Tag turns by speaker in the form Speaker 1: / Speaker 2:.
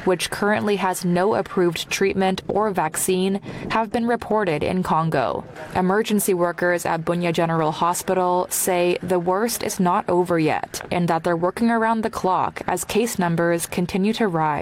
Speaker 1: which currently has no approved treatment or vaccine, have been reported in Congo. Emergency workers at Bunia General Hospital say the worst is not over yet and that they're working around the clock as case numbers continue to rise.